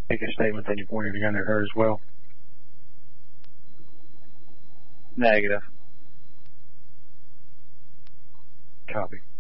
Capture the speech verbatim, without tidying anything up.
Make a statement that you pointed a gun at her as well. Negative. Copy.